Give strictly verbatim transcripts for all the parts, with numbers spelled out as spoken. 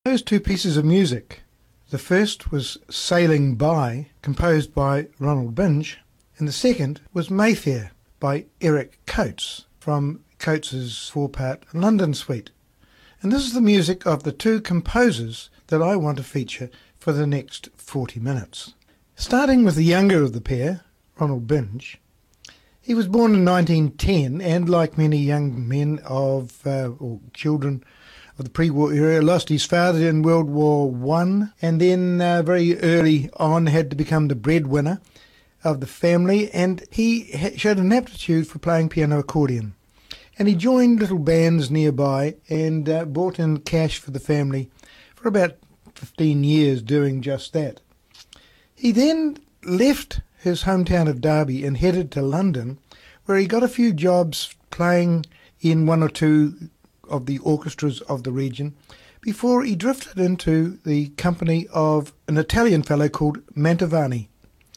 Those two pieces of music. The first was Sailing By, composed by Ronald Binge, and the second was Mayfair by Eric Coates from Coates's four-part London Suite. And this is the music of the two composers that I want to feature for the next forty minutes. Starting with the younger of the pair, Ronald Binge. He was born in nineteen ten and, like many young men of, uh, or children of the pre-war era, lost his father in World War One, and then uh, very early on had to become the breadwinner of the family, and he showed an aptitude for playing piano accordion. And he joined little bands nearby and uh, brought in cash for the family for about fifteen years doing just that. He then left his hometown of Derby and headed to London, where he got a few jobs playing in one or two of the orchestras of the region, before he drifted into the company of an Italian fellow called Mantovani.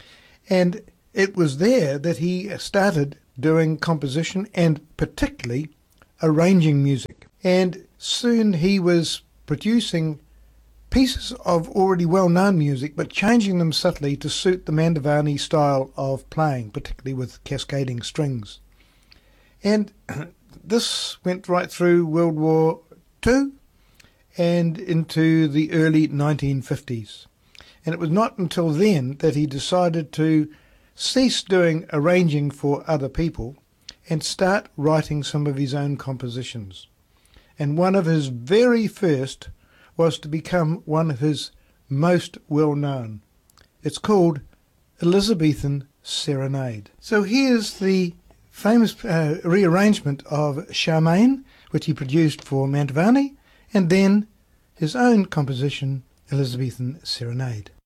And it was there that he started doing composition and particularly arranging music. And soon he was producing pieces of already well-known music, but changing them subtly to suit the Mantovani style of playing, particularly with cascading strings. And this went right through World War Two and into the early nineteen fifties. And it was not until then that he decided to cease doing arranging for other people and start writing some of his own compositions. And one of his very first was to become one of his most well-known. It's called Elizabethan Serenade. So here's the famous uh, rearrangement of Charmaine, which he produced for Mantovani, and then his own composition, Elizabethan Serenade.